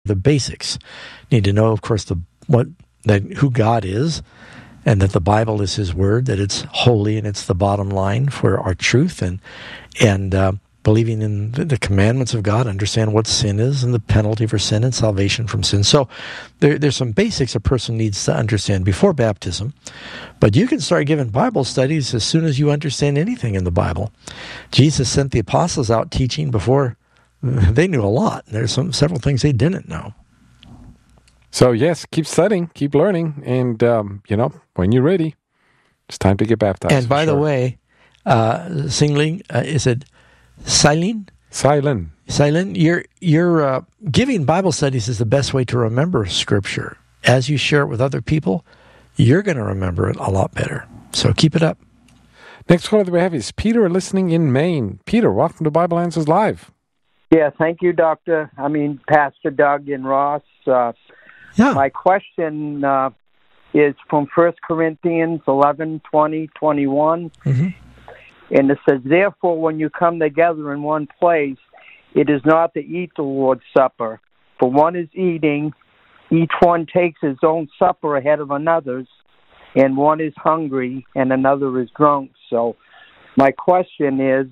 the basics. You need to know, of course, who God is, and that the Bible is His Word, that it's holy and it's the bottom line for our truth, and believing in the commandments of God, understand what sin is and the penalty for sin and salvation from sin. So there's some basics a person needs to understand before baptism, but you can start giving Bible studies as soon as you understand anything in the Bible. Jesus sent the apostles out teaching before they knew a lot. There's several things they didn't know. So yes, keep studying, keep learning, and when you're ready, it's time to get baptized. And by the way, Singling, is it Silene? Silene, you're giving Bible studies is the best way to remember Scripture. As you share it with other people, you're going to remember it a lot better. So keep it up. Next caller that we have is Peter, listening in Maine. Peter, welcome to Bible Answers Live. Yeah, thank you, Pastor Doug and Ross. My question is from 1 Corinthians 11, 20, 21. Mm-hmm. And it says, therefore, when you come together in one place, it is not to eat the Lord's Supper. For one is eating, each one takes his own supper ahead of another's, and one is hungry, and another is drunk. So my question is,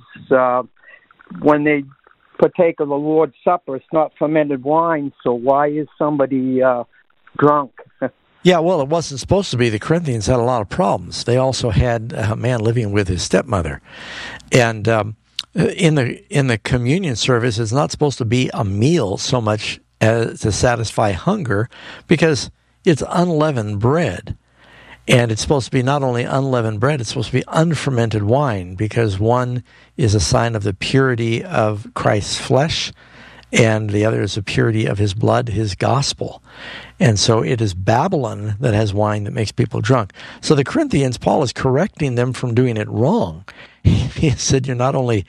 when they partake of the Lord's Supper, it's not fermented wine, so why is somebody drunk? Yeah, well, it wasn't supposed to be. The Corinthians had a lot of problems. They also had a man living with his stepmother. And in the communion service, it's not supposed to be a meal so much as to satisfy hunger, because it's unleavened bread. And it's supposed to be not only unleavened bread, it's supposed to be unfermented wine, because one is a sign of the purity of Christ's flesh, and the other is the purity of His blood, His gospel. And so it is Babylon that has wine that makes people drunk. So the Corinthians, Paul is correcting them from doing it wrong. He said, you're not only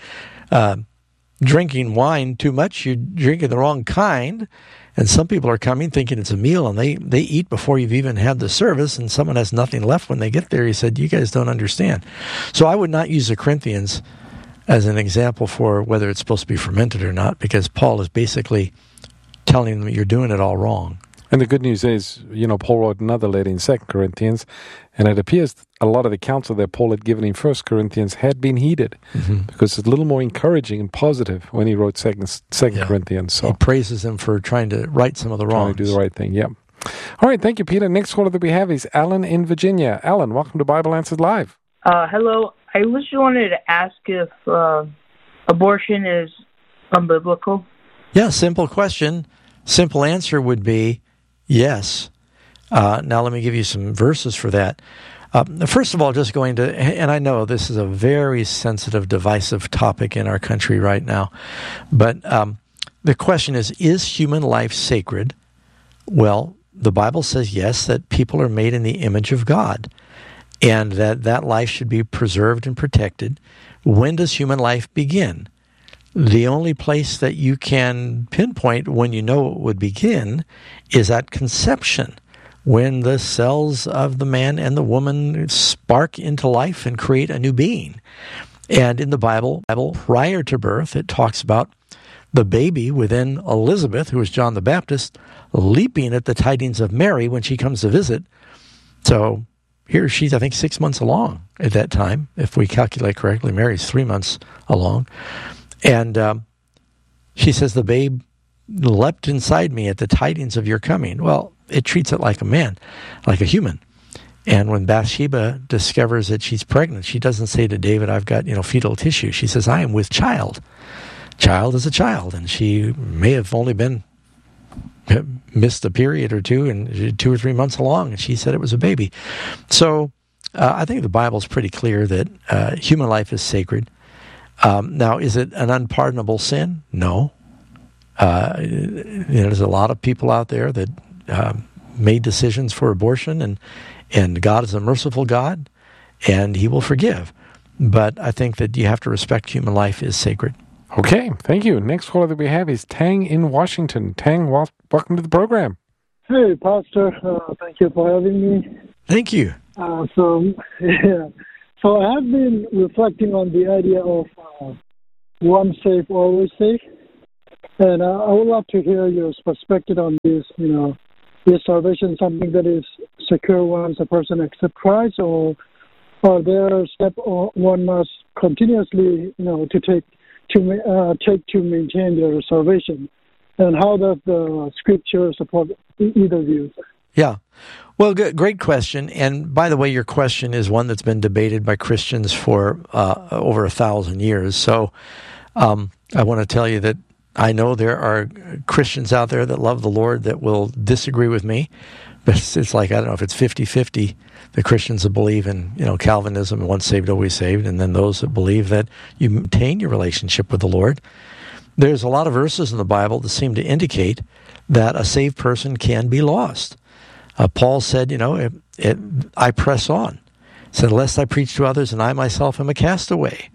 drinking wine too much, you're drinking the wrong kind. And some people are coming thinking it's a meal, and they eat before you've even had the service, and someone has nothing left when they get there. He said, you guys don't understand. So I would not use the Corinthians as an example for whether it's supposed to be fermented or not, because Paul is basically telling them you're doing it all wrong. And the good news is, Paul wrote another letter in 2 Corinthians, and it appears a lot of the counsel that Paul had given in 1 Corinthians had been heeded, because it's a little more encouraging and positive when he wrote 2 Corinthians. So he praises them for trying to right some of the wrongs. Trying to do the right thing, yeah. All right, thank you, Peter. Next caller that we have is Alan in Virginia. Alan, welcome to Bible Answers Live. Hello. I just wanted to ask if abortion is unbiblical. Yeah, simple question. Simple answer would be yes. Now let me give you some verses for that. First of all, just going to, and I know this is a very sensitive, divisive topic in our country right now, but the question is human life sacred? Well, the Bible says yes, that people are made in the image of God, and that life should be preserved and protected. When does human life begin? The only place that you can pinpoint when you know it would begin is at conception, when the cells of the man and the woman spark into life and create a new being. And in the Bible, prior to birth, it talks about the baby within Elizabeth, who is John the Baptist, leaping at the tidings of Mary when she comes to visit. So here she's, I think, 6 months along at that time. If we calculate correctly, Mary's 3 months along. And she says, the babe leapt inside me at the tidings of your coming. Well, it treats it like a man, like a human. And when Bathsheba discovers that she's pregnant, she doesn't say to David, I've got, fetal tissue. She says, I am with child. Child is a child. And she may have only missed a period or two, and 2 or 3 months along, and she said it was a baby. So I think the Bible's pretty clear that human life is sacred. Now, is it an unpardonable sin? No. There's a lot of people out there that made decisions for abortion, and God is a merciful God, and He will forgive. But I think that you have to respect human life is sacred. Okay, thank you. Next caller that we have is Tang in Washington. Tang, welcome to the program. Hey, Pastor. Thank you for having me. Thank you. So I have been reflecting on the idea of once safe, always safe. And I would love to hear your perspective on this. Is salvation something that is secure once a person accepts Christ, or are there steps one must continuously, to take to maintain their salvation? And how does the Scripture support either view? Yeah. Well, great question. And by the way, your question is one that's been debated by Christians for over 1,000 years. So I want to tell you that I know there are Christians out there that love the Lord that will disagree with me. But it's like, I don't know if it's 50-50, the Christians that believe in, Calvinism, once saved, always saved, and then those that believe that you maintain your relationship with the Lord. There's a lot of verses in the Bible that seem to indicate that a saved person can be lost. Paul said, I press on. He said, lest I preach to others and I myself am a castaway.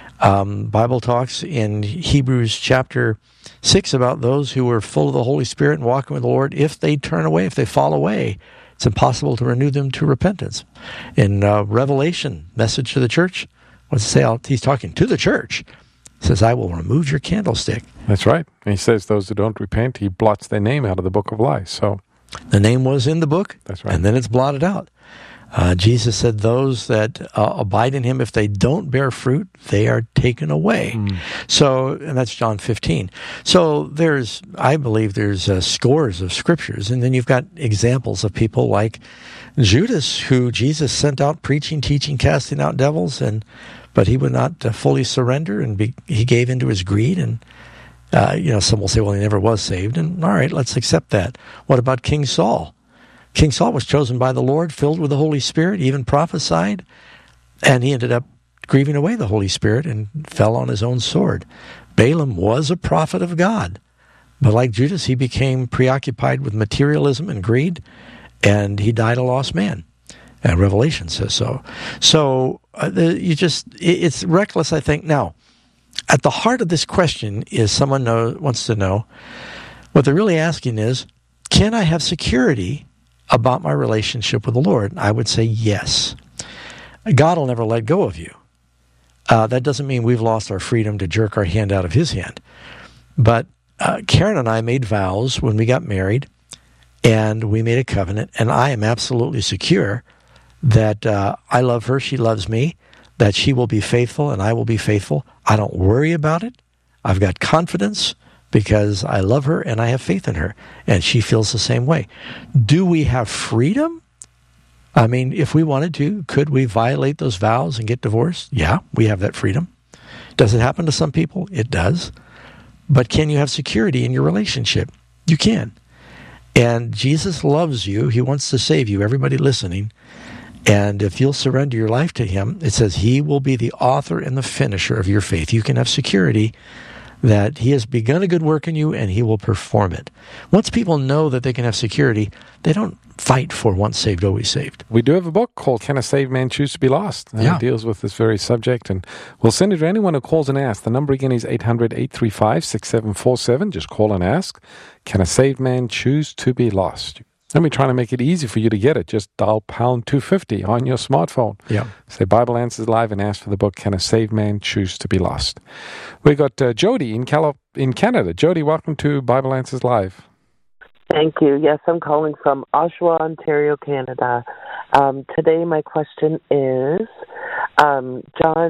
Bible talks in Hebrews chapter 6 about those who are full of the Holy Spirit and walking with the Lord. If they turn away, if they fall away, it's impossible to renew them to repentance. In Revelation, message to the church, what's it say? He's talking to the church. He says, I will remove your candlestick. That's right. And he says those who don't repent, he blots their name out of the book of life. So the name was in the book. That's right. And then it's blotted out. Jesus said those that abide in him, if they don't bear fruit, they are taken away. So, and that's John 15. So I believe there's scores of scriptures. And then you've got examples of people like Judas, who Jesus sent out preaching, teaching, casting out devils, but he would not fully surrender, and he gave into his greed. And, some will say, well, he never was saved. And all right, let's accept that. What about King Saul? King Saul was chosen by the Lord, filled with the Holy Spirit, even prophesied, and he ended up grieving away the Holy Spirit and fell on his own sword. Balaam was a prophet of God, but like Judas, he became preoccupied with materialism and greed, and he died a lost man. And Revelation says so. So it's reckless, I think. Now, at the heart of this question is someone wants to know, what they're really asking is, can I have security about my relationship with the Lord? I would say yes. God will never let go of you. That doesn't mean we've lost our freedom to jerk our hand out of his hand. But Karen and I made vows when we got married, and we made a covenant, and I am absolutely secure that I love her, she loves me, that she will be faithful, and I will be faithful. I don't worry about it. I've got confidence, because I love her and I have faith in her, and she feels the same way. Do we have freedom? I mean, if we wanted to, could we violate those vows and get divorced? Yeah, we have that freedom. Does it happen to some people? It does. But can you have security in your relationship? You can. And Jesus loves you. He wants to save you, everybody listening. And if you'll surrender your life to him, it says he will be the author and the finisher of your faith. You can have security that he has begun a good work in you and he will perform it. Once people know that they can have security, they don't fight for once saved, always saved. We do have a book called Can a Saved Man Choose to Be Lost? And it deals with this very subject. And we'll send it to anyone who calls and asks. The number again is 800-835-6747. Just call and ask. Can a saved man choose to be lost? Let me try to make it easy for you to get it. Just dial pound 250 on your smartphone. Yeah. Say Bible Answers Live and ask for the book, Can a Saved Man Choose to Be Lost? We got Jody in Canada. Jody, welcome to Bible Answers Live. Thank you. Yes, I'm calling from Oshawa, Ontario, Canada. Today my question is John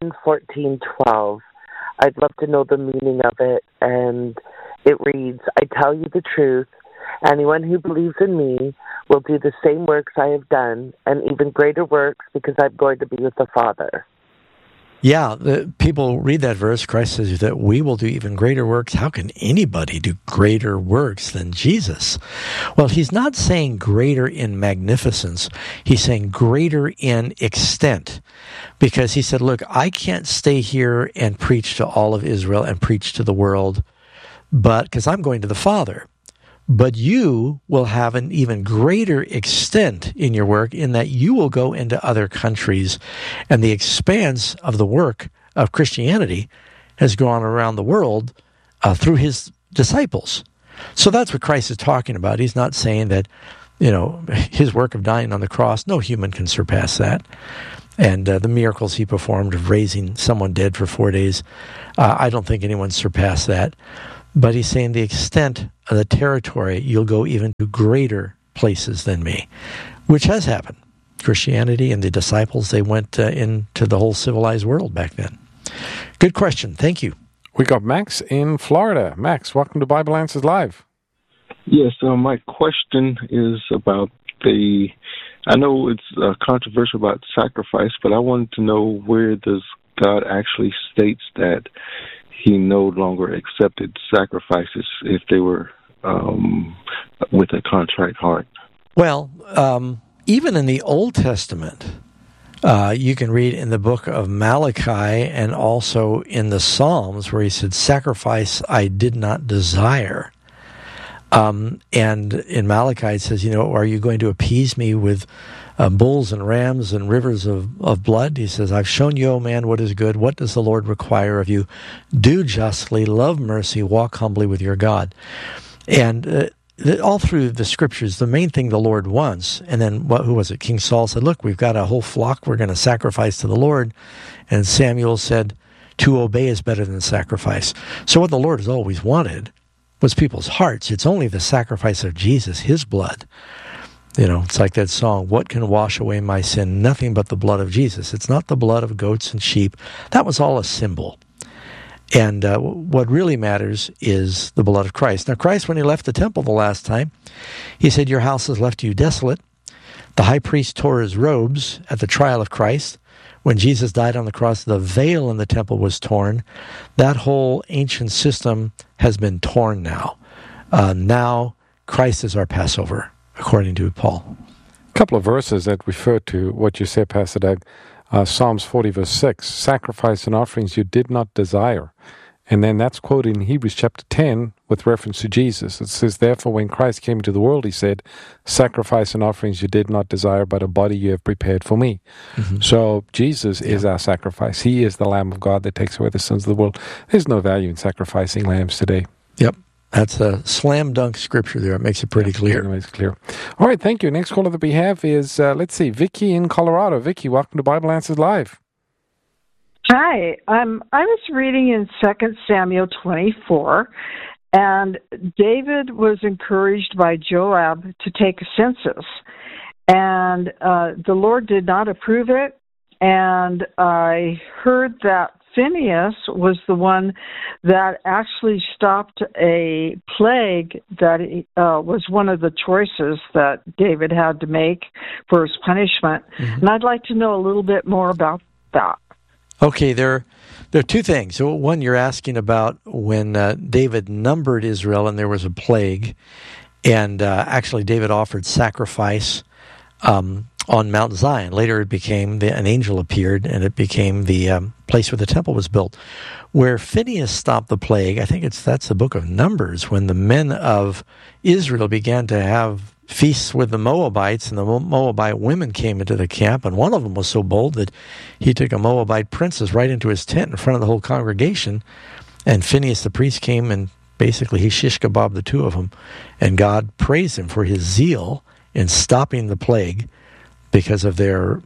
14:12. I'd love to know the meaning of it. And it reads, I tell you the truth. Anyone who believes in me will do the same works I have done, and even greater works, because I'm going to be with the Father. Yeah, people read that verse. Christ says that we will do even greater works. How can anybody do greater works than Jesus? Well, he's not saying greater in magnificence. He's saying greater in extent. Because he said, look, I can't stay here and preach to all of Israel and preach to the world, because I'm going to the Father. But you will have an even greater extent in your work, in that you will go into other countries, and the expanse of the work of Christianity has gone around the world through his disciples. So that's what Christ is talking about. He's not saying that, his work of dying on the cross, no human can surpass that. And the miracles he performed of raising someone dead for 4 days, I don't think anyone surpassed that. But he's saying the extent of the territory, you'll go even to greater places than me, which has happened. Christianity and the disciples, they went into the whole civilized world back then. Good question. Thank you. We got Max in Florida. Max, welcome to Bible Answers Live. Yes, my question is about I know it's controversial about sacrifice, but I wanted to know where does God actually states that he no longer accepted sacrifices if they were with a contrite heart? Well, even in the Old Testament, you can read in the book of Malachi and also in the Psalms where he said, "Sacrifice I did not desire." And in Malachi it says, are you going to appease me with bulls and rams and rivers of blood? He says, I've shown you, O man, what is good. What does the Lord require of you? Do justly, love mercy, walk humbly with your God. And all through the scriptures, the main thing the Lord wants, and then who was it? King Saul said, look, we've got a whole flock we're going to sacrifice to the Lord. And Samuel said, to obey is better than sacrifice. So what the Lord has always wanted was people's hearts. It's only the sacrifice of Jesus, his blood. It's like that song, what can wash away my sin? Nothing but the blood of Jesus. It's not the blood of goats and sheep. That was all a symbol. And what really matters is the blood of Christ. Now, Christ, when he left the temple the last time, he said, your house has left you desolate. The high priest tore his robes at the trial of Christ. When Jesus died on the cross, the veil in the temple was torn. That whole ancient system has been torn now. Now, Christ is our Passover, according to Paul. A couple of verses that refer to what you said, Pastor Doug. Psalms 40, verse 6, sacrifice and offerings you did not desire. And then that's quoted in Hebrews chapter 10 with reference to Jesus. It says, therefore, when Christ came into the world, he said, sacrifice and offerings you did not desire, but a body you have prepared for me. Mm-hmm. So Jesus is our sacrifice. He is the Lamb of God that takes away the sins of the world. There's no value in sacrificing lambs today. Yep. That's a slam dunk scripture there. It makes it pretty clear. It makes it clear. All right, thank you. Next caller that we have is, Vicky in Colorado. Vicky, welcome to Bible Answers Live. Hi. I was reading in 2 Samuel 24, and David was encouraged by Joab to take a census. And the Lord did not approve it, and I heard that Phinehas was the one that actually stopped a plague that was one of the choices that David had to make for his punishment. Mm-hmm. And I'd like to know a little bit more about that. Okay, there are two things. So one, you're asking about when David numbered Israel and there was a plague, and actually David offered sacrifice on Mount Zion. Later it became, an angel appeared, and it became the place where the temple was built. Where Phinehas stopped the plague, I think that's the book of Numbers, when the men of Israel began to have feasts with the Moabites, and the Moabite women came into the camp, and one of them was so bold that he took a Moabite princess right into his tent in front of the whole congregation, and Phinehas the priest came and basically he shish kebabbed the two of them, and God praised him for his zeal in stopping the plague because of their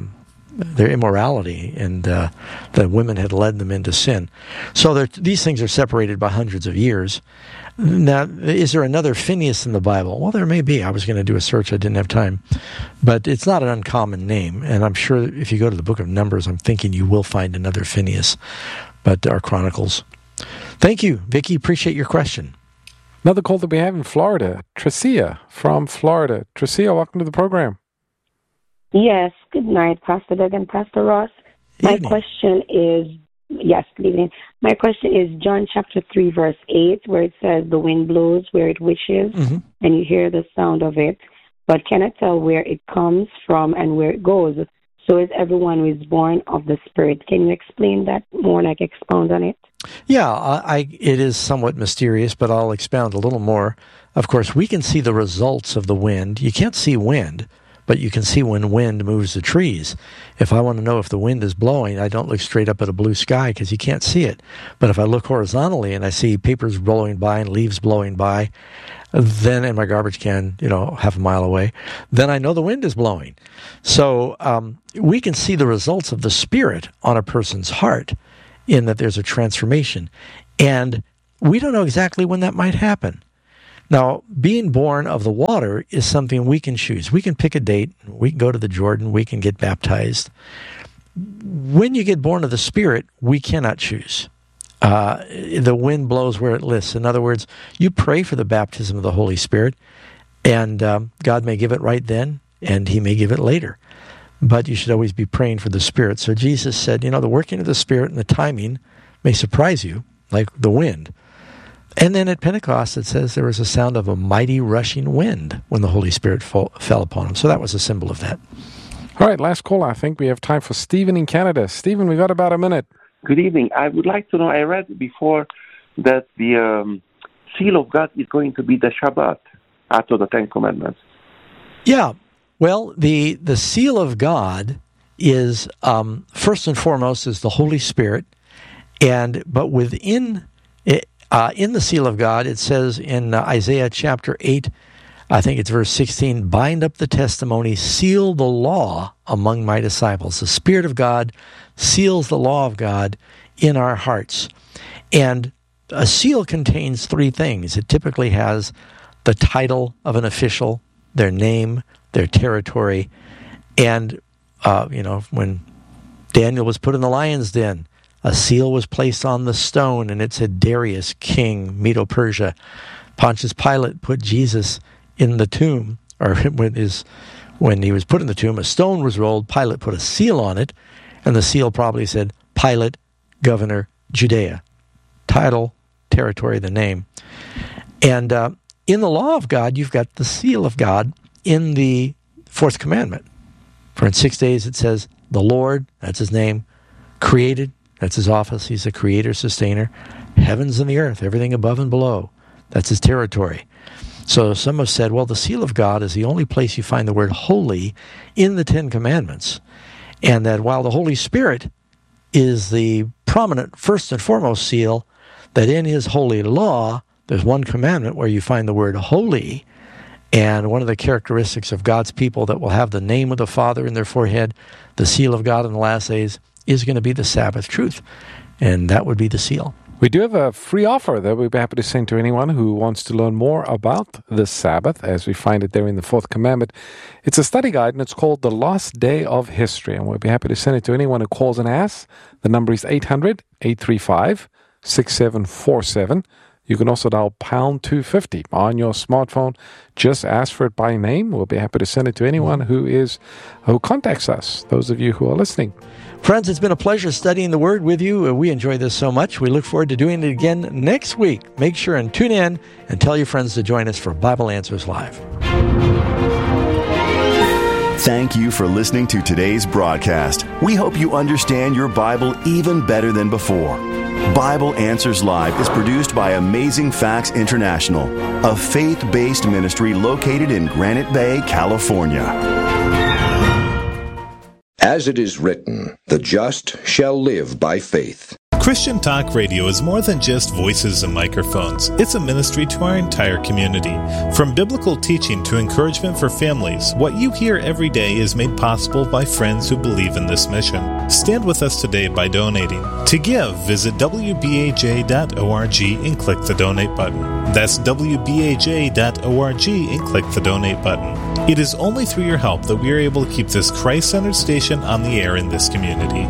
immorality, and the women had led them into sin. So these things are separated by hundreds of years. Now, is there another Phinehas in the Bible? Well, there may be. I was going to do a search. I didn't have time. But it's not an uncommon name, and I'm sure if you go to the book of Numbers, I'm thinking you will find another Phinehas, but our Chronicles. Thank you, Vicky. Appreciate your question. Another call that we have in Florida, Tricia from Florida. Tricia, welcome to the program. Yes, good night, Pastor Doug and Pastor Ross. My question is, good evening. My question is John chapter 3, verse 8, where it says, the wind blows where it wishes, mm-hmm. and you hear the sound of it, but cannot tell where it comes from and where it goes. So is everyone who is born of the Spirit. Can you explain that more, expound on it? Yeah, it is somewhat mysterious, but I'll expound a little more. Of course, we can see the results of the wind. You can't see wind, but you can see when wind moves the trees. If I want to know if the wind is blowing, I don't look straight up at a blue sky because you can't see it. But if I look horizontally and I see papers blowing by and leaves blowing by, then in my garbage can, half a mile away, then I know the wind is blowing. So we can see the results of the Spirit on a person's heart in that there's a transformation. And we don't know exactly when that might happen. Now, being born of the water is something we can choose. We can pick a date. We can go to the Jordan. We can get baptized. When you get born of the Spirit, we cannot choose. The wind blows where it lists. In other words, you pray for the baptism of the Holy Spirit, and God may give it right then, and He may give it later. But you should always be praying for the Spirit. So Jesus said, the working of the Spirit and the timing may surprise you, like the wind. And then at Pentecost, it says there was a sound of a mighty rushing wind when the Holy Spirit fell upon them. So that was a symbol of that. All right, last call. I think we have time for Stephen in Canada. Stephen, we got about a minute. Good evening. I would like to know, I read before that the seal of God is going to be the Shabbat after the Ten Commandments. Yeah. Well, the seal of God is, first and foremost, is the Holy Spirit. But within it, in the seal of God, it says in Isaiah chapter 8, I think it's verse 16, bind up the testimony, seal the law among my disciples. The Spirit of God seals the law of God in our hearts. And a seal contains three things. It typically has the title of an official, their name, their territory. And, when Daniel was put in the lion's den, a seal was placed on the stone, and it said Darius, king, Medo-Persia. Pontius Pilate put Jesus in the tomb, or when he was put in the tomb, a stone was rolled. Pilate put a seal on it, and the seal probably said Pilate, governor, Judea. Title, territory, the name. And in the law of God, you've got the seal of God in the fourth commandment. For in 6 days it says, the Lord, that's His name, created, that's His office, He's a creator, sustainer, heavens and the earth, everything above and below, that's His territory. So some have said, well, the seal of God is the only place you find the word holy in the Ten Commandments. And that while the Holy Spirit is the prominent first and foremost seal, that in His holy law, there's one commandment where you find the word holy. And one of the characteristics of God's people that will have the name of the Father in their forehead, the seal of God in the last days, is going to be the Sabbath truth. And that would be the seal. We do have a free offer that we'd be happy to send to anyone who wants to learn more about the Sabbath, as we find it there in the fourth commandment. It's a study guide, and it's called The Lost Day of History, and we'll be happy to send it to anyone who calls and asks. The number is 800-835-6747. You can also dial pound 250 on your smartphone. Just ask for it by name. We'll be happy to send it to anyone who contacts us, those of you who are listening. Friends, it's been a pleasure studying the Word with you. We enjoy this so much. We look forward to doing it again next week. Make sure and tune in and tell your friends to join us for Bible Answers Live. Thank you for listening to today's broadcast. We hope you understand your Bible even better than before. Bible Answers Live is produced by Amazing Facts International, a faith-based ministry located in Granite Bay, California. As it is written, the just shall live by faith. Christian Talk Radio is more than just voices and microphones. It's a ministry to our entire community. From biblical teaching to encouragement for families, what you hear every day is made possible by friends who believe in this mission. Stand with us today by donating. To give, visit WBAJ.org and click the donate button. That's WBAJ.org and click the donate button. It is only through your help that we are able to keep this Christ-centered station on the air in this community.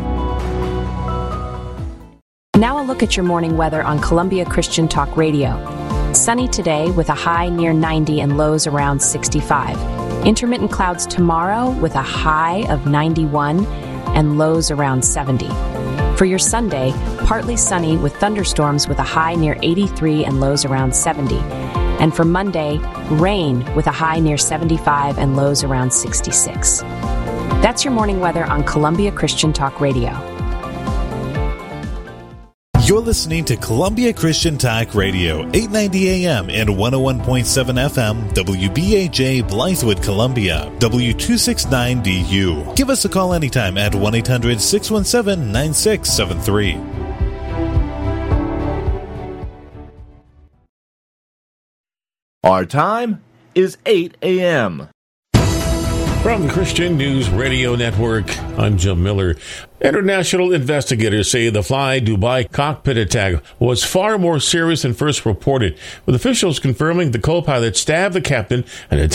Now a look at your morning weather on Columbia Christian Talk Radio. Sunny today with a high near 90 and lows around 65. Intermittent clouds tomorrow with a high of 91 and lows around 70. For your Sunday, partly sunny with thunderstorms with a high near 83 and lows around 70. And for Monday, rain with a high near 75 and lows around 66. That's your morning weather on Columbia Christian Talk Radio. You're listening to Columbia Christian Talk Radio, 890 AM and 101.7 FM, WBAJ Blythewood, Columbia, W269DU. Give us a call anytime at 1-800-617-9673. Our time is 8 a.m. From the Christian News Radio Network, I'm Jim Miller. International investigators say the Fly Dubai cockpit attack was far more serious than first reported, with officials confirming the co-pilot stabbed the captain and attacked